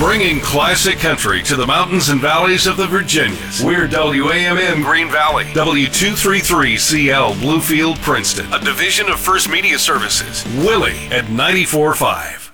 Bringing classic country to the mountains and valleys of the Virginias. We're WAMN Green Valley, W233CL Bluefield, Princeton, a division of First Media Services. Willie at 94.5.